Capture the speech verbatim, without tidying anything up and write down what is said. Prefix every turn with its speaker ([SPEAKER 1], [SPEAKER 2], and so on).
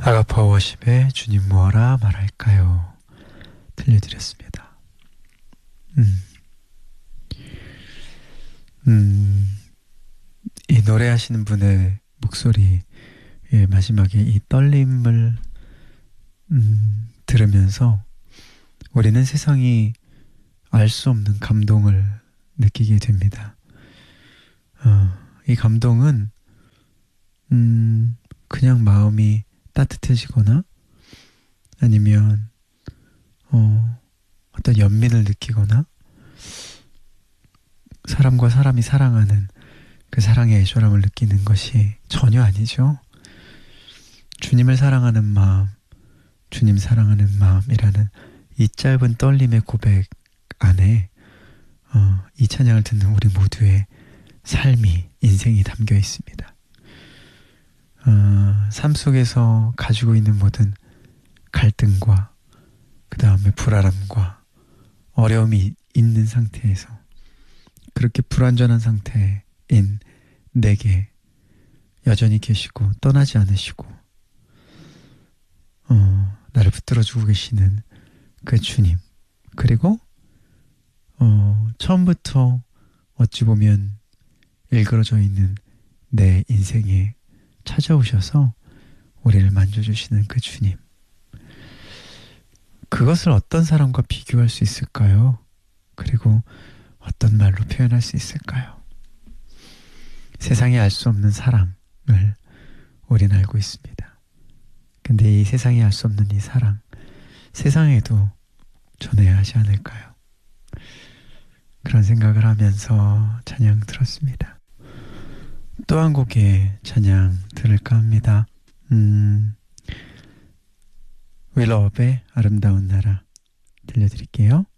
[SPEAKER 1] 아가파 워십의 주님 무엇라 말할까요? 들려드렸습니다. 음, 음, 이 노래하시는 분의 목소리, 예, 마지막에 이 떨림을 음, 들으면서 우리는 세상이 알 수 없는 감동을 느끼게 됩니다. 어, 이 감동은 음, 그냥 마음이 따뜻해지거나 아니면 어, 어떤 연민을 느끼거나 사람과 사람이 사랑하는 그 사랑의 애절함을 느끼는 것이 전혀 아니죠. 주님을 사랑하는 마음, 주님 사랑하는 마음이라는 이 짧은 떨림의 고백 안에 어, 이 찬양을 듣는 우리 모두의 삶이, 인생이 담겨 있습니다. 어, 삶 속에서 가지고 있는 모든 갈등과 그 다음에 불안함과 어려움이 있는 상태에서 그렇게 불완전한 상태인 내게 여전히 계시고 떠나지 않으시고 어, 나를 붙들어주고 계시는 그 주님, 그리고 어, 처음부터 어찌 보면 일그러져 있는 내 인생에 찾아오셔서 우리를 만져주시는 그 주님, 그것을 어떤 사람과 비교할 수 있을까요? 그리고 어떤 말로 표현할 수 있을까요? 세상에 알 수 없는 사랑을 우린 알고 있습니다. 근데 이 세상에 알 수 없는 이 사랑, 세상에도 전해야 하지 않을까요? 그런 생각을 하면서 찬양 들었습니다. 또 한 곡의 찬양 들을까 합니다. 음, 윌러업의 아름다운 나라 들려드릴게요.